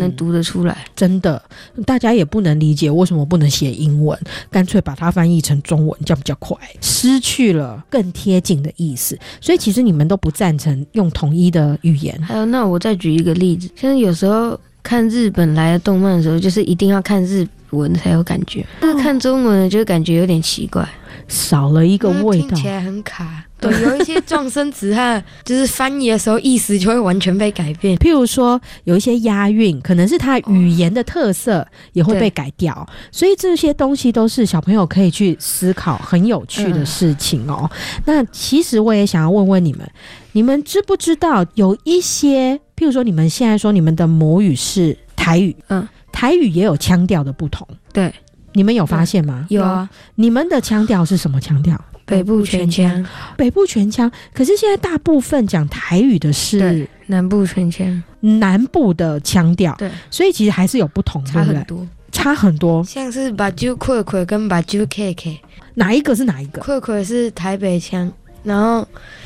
能读得出来。 真的，大家也不能理解为什么不能写英文，干脆把它翻译成中文，这样比较快，失去了更贴近的意思。所以其实你们都不赞成用统一的语言。 还有，那我再举一个例子，像有时候看日本来的动漫的时候，就是一定要看日文才有感觉，但是看中文就感觉有点奇怪， 少了一个味道， 听起来很卡。对，有一些撞声词它就是翻译的时候意思就会完全被改变。 譬如说有一些押韵，可能是它语言的特色也会被改掉，所以这些东西都是小朋友可以去思考很有趣的事情哦。那其实我也想要问问你们，你们知不知道有一些，譬如说你们现在说你们的母语是台语，台语也有腔调的不同， 对， 你们有发现吗？ 有啊。 你们的腔调是什么腔调？ 北部全腔。 北部全腔，可是现在大部分讲台语的是南部全腔， 南部的腔调， 对， 所以其实还是有不同， 差很多， 差很多。 像是把酒溃溃跟把酒 KK， 哪一个是哪一个？ 溃溃是台北腔，然后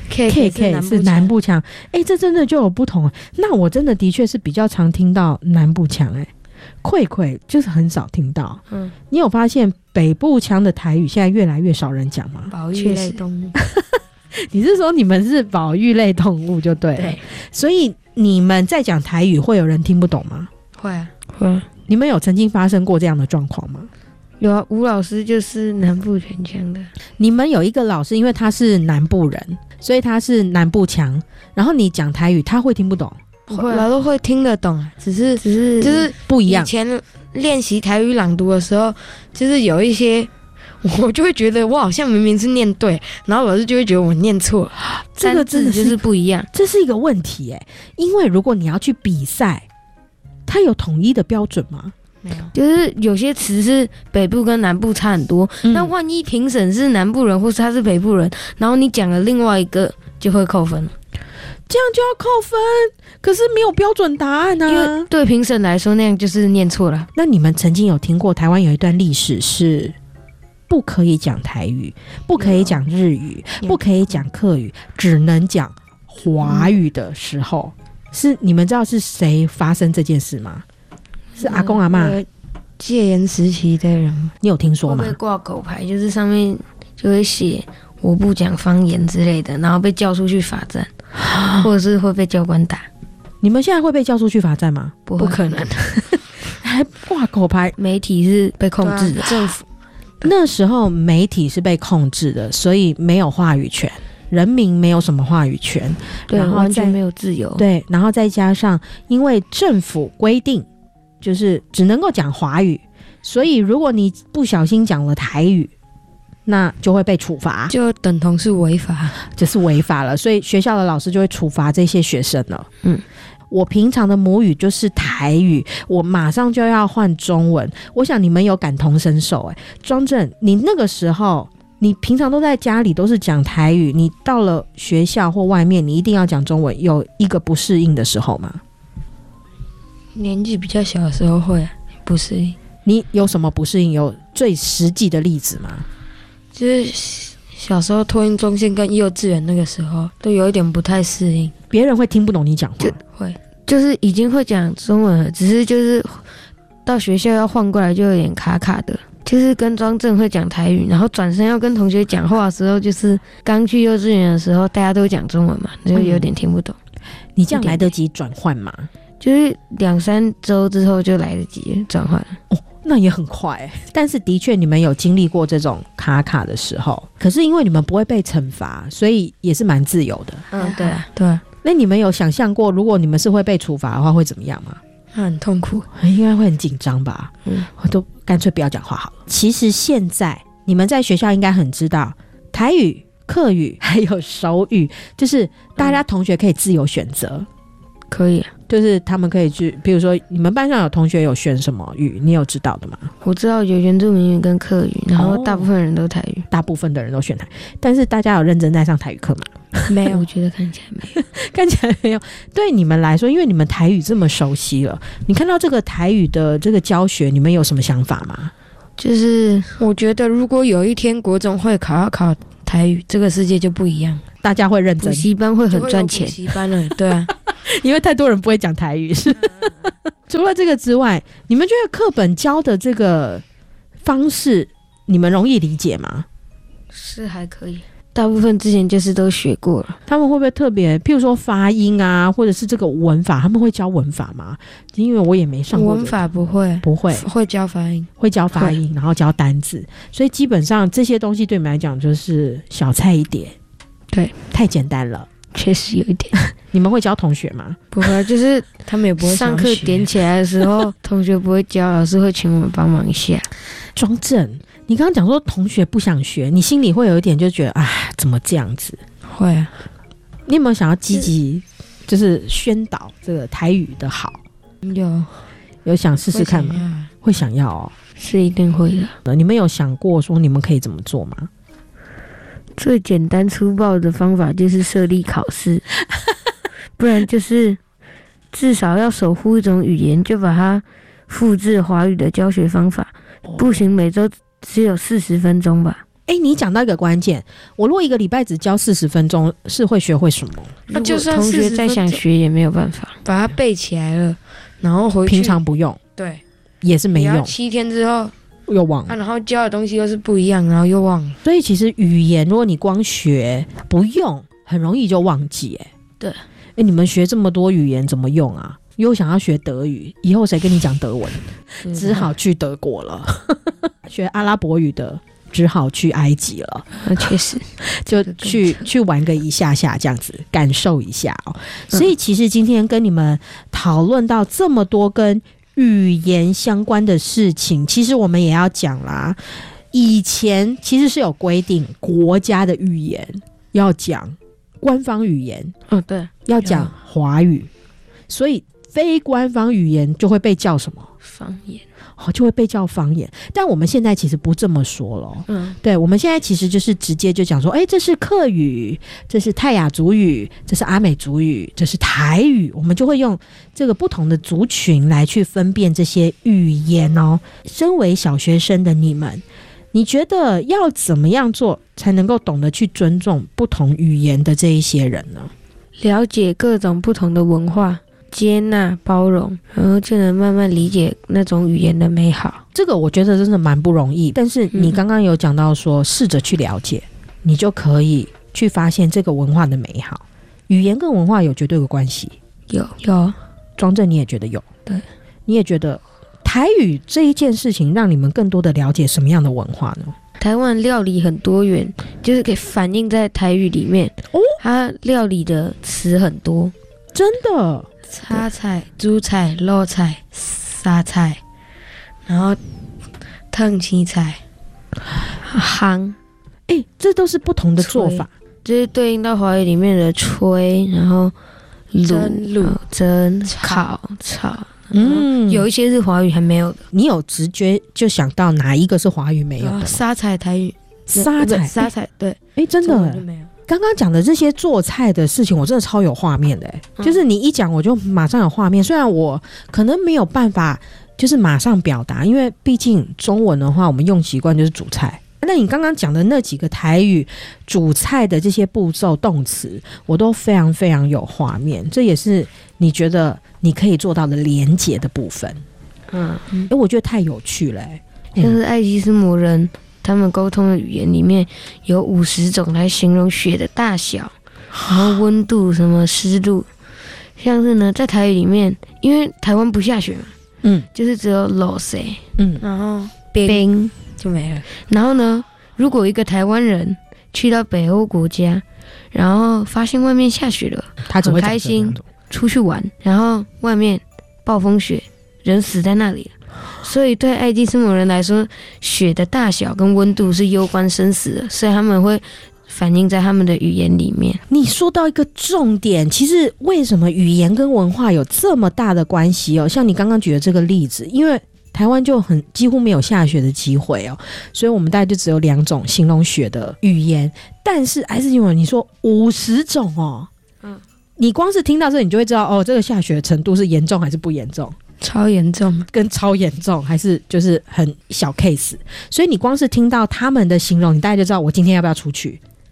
KK 是南部腔。这真的就有不同。那我真的的确是比较常听到南部腔，溃溃就是很少听到。你有发现北部腔的台语现在越来越少人讲吗？ 保育类动物。 你是说你们是保育类动物就对了。对，所以你们在讲台语会有人听不懂吗？ 会啊，会啊。 你们有曾经发生过这样的状况吗？ 有啊，吴老师就是南部全腔的。 你们有一个老师，因为他是南部人，所以他是南部腔，然后你讲台语他会听不懂？ 不会，老师会听得懂，只是就是不一样。 以前练习台语朗读的时候，就是有一些我就会觉得我好像明明是念对，然后老师就会觉得我念错， 这个真的就是不一样， 这是一个问题因为如果你要去比赛，它有统一的标准吗？ 没有，就是有些词是北部跟南部差很多，那万一评审是南部人或是他是北部人，然后你讲了另外一个就会扣分了。 这样就要扣分，可是没有标准答案啊。 因为对评审来说那样就是念错了。 那你们曾经有听过台湾有一段历史是不可以讲台语，不可以讲日语，不可以讲客语，只能讲华语的时候，是你们知道是谁发生这件事吗？是阿公阿嬷戒严时期的人吗？ 你有听说吗？ 会被挂狗牌，就是上面就会写我不讲方言之类的，然后被叫出去罚站，或者是会被教官打。 你们现在会被叫出去罚站吗？ 不可能。 还挂狗牌？ 媒体是被控制的，政府那时候媒体是被控制的，所以没有话语权，人民没有什么话语权， 对，然后完全没有自由。 对，然后再加上因为政府规定就是只能够讲华语，所以如果你不小心讲了台语，那就会被处罚， 就等同是违法， 这是违法了，所以学校的老师就会处罚这些学生了。我平常的母语就是台语，我马上就要换中文，我想你们有感同身受。庄正，你那个时候你平常都在家里都是讲台语，你到了学校或外面你一定要讲中文，有一个不适应的时候吗？ 年纪比较小的时候会不适应。 你有什么不适应？有最实际的例子吗？ 就是小时候托婴中心跟幼稚园那个时候都有一点不太适应， 别人会听不懂你讲话， 会就是已经会讲中文了，只是就是到学校要换过来就有点卡卡的，就是跟庄正会讲台语，然后转身要跟同学讲话的时候，就是刚去幼稚园的时候大家都讲中文嘛，就有点听不懂。 你这样来得及转换吗？ 就是2-3周之后就来得及转换了。 那也很快但是的确你们有经历过这种卡卡的时候，可是因为你们不会被惩罚，所以也是蛮自由的。 对啊，对啊。 那你们有想象过如果你们是会被处罚的话会怎么样吗？ 很痛苦， 应该会很紧张吧。我都干脆不要讲话好了。其实现在你们在学校应该很知道台语、客语还有手语，就是大家同学可以自由选择。 可以就是他们可以去，比如说你们班上有同学有选什么语，你有知道的吗？ 我知道有原住民语跟客语，然后大部分人都台语， 大部分的人都选台，但是大家有认真在上台语课吗？ 没有，我觉得看起来没有， 看起来没有。对你们来说，因为你们台语这么熟悉了，你看到这个台语的这个教学，你们有什么想法吗？ 就是我觉得如果有一天国中会考台语，这个世界就不一样， 大家会认真， 补习班会很赚钱，补习班了，对啊。 因为太多人不会讲台语。是除了这个之外，你们觉得课本教的这个方式，你们容易理解吗？ 是还可以，大部分之前就是都学过了。 他们会不会特别，譬如说发音啊，或者是这个文法，他们会教文法吗？因为我也没上过、 文法不会， 不会， 会教发音， 会教发音，然后教单字，所以基本上这些东西对你们来讲就是小菜一碟。 对， 太简单了， 确实有一点。 你们会教同学吗？ 不会，就是他们也不会上课点起来的时候，同学不会教，老师会请我们帮忙一下。 庄正，你刚刚讲说同学不想学，你心里会有一点就觉得啊，怎么这样子？ 会啊。 你有没有想要积极就是宣导这个台语的好？有想试试看吗？会想要哦， 是一定会的。 你们有想过说你们可以怎么做吗？ 最简单粗暴的方法就是设立考试，不然就是至少要守护一种语言，就把它复制华语的教学方法。不行，每周只有40分钟吧。 你讲到一个关键，我如果一个礼拜只教40分钟，是会学会什么？ 那就算同学再想学也没有办法， 把它背起来了，然后回去平常不用， 对， 也是没用。 你要7天之后又忘了、 然后教的东西又是不一样，然后又忘了。 所以其实语言，如果你光学不用，很容易就忘记。 对。 你们学这么多语言怎么用啊？又想要学德语，以后谁跟你讲德文？只好去德国了。学阿拉伯语的，只好去埃及了。 确实， 就去玩个一下下，这样子感受一下哦。所以其实今天跟你们讨论到这么多跟语言相关的事情，其实我们也要讲啦。以前其实是有规定，国家的语言要讲官方语言， 对， 要讲华语，所以非官方语言就会被叫什么？ 方言。 就会被叫方言。但我们现在其实不这么说了。对，我们现在其实就是直接就讲说，这是客语，这是泰雅族语，这是阿美族语，这是台语，我们就会用这个不同的族群来去分辨这些语言哦。身为小学生的你们，你觉得要怎么样做才能够懂得去尊重不同语言的这一些人呢？ 了解各种不同的文化，接纳包容，然后就能慢慢理解那种语言的美好。 这个我觉得真的蛮不容易，但是你刚刚有讲到说试着去了解，你就可以去发现这个文化的美好。语言跟文化有绝对的关系。 有庄正你也觉得有？ 对， 你也觉得台语这一件事情让你们更多的了解什么样的文化呢？ 台湾料理很多元，就是可以反映在台语里面。它料理的词很多， 真的。 叉菜、猪菜、肉菜、沙菜，然后烫青菜、夯， 这都是不同的做法， 就是对应到华语里面的炊，然后蒸、烤、炒。有一些是华语还没有的。 你有直觉就想到哪一个是华语没有的？ 沙菜台语， 沙菜对， 真的就没有。 刚刚讲的这些做菜的事情，我真的超有画面的。就是你一讲我就马上有画面。虽然我可能没有办法就是马上表达，因为毕竟中文的话我们用习惯就是煮菜。那你刚刚讲的那几个台语煮菜的这些步骤动词，我都非常非常有画面。这也是你觉得你可以做到的连结的部分。我觉得太有趣了。 像是爱基斯摩人他们沟通的语言里面有50种来形容雪的大小，然后温度、什么湿度。像是呢，在台语里面，因为台湾不下雪嘛，就是只有落雪， 然后冰就没了。 然后呢，如果一个台湾人去到北欧国家，然后发现外面下雪了， 他只会很开心出去玩，然后外面暴风雪，人死在那里了。所以对爱基斯摩人来说，雪的大小跟温度是攸关生死的，所以他们会反映在他们的语言里面。 你说到一个重点，其实为什么语言跟文化有这么大的关系哦？像你刚刚举的这个例子，因为台湾就几乎没有下雪的机会哦，所以我们大概就只有2种形容雪的语言。但是爱基斯摩人你说50种哦，你光是听到这你就会知道这个下雪的程度是严重还是不严重。 超严重， 跟超严重还是就是很小 case。所以你光是听到他们的形容，你大概就知道我今天要不要出去。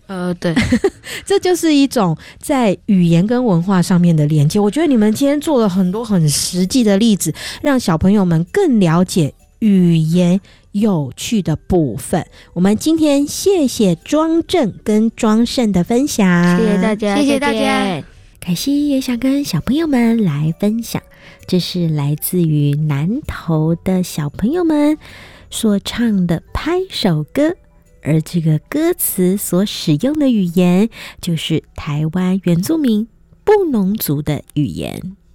对， 这就是一种在语言跟文化上面的连接。我觉得你们今天做了很多很实际的例子，让小朋友们更了解语言有趣的部分。我们今天谢谢庄正跟庄胜的分享， 谢谢大家， 谢谢大家再见。 凯西也想跟小朋友们来分享，这是来自于南投的小朋友们所唱的拍手歌，而这个歌词所使用的语言就是台湾原住民布农族的语言。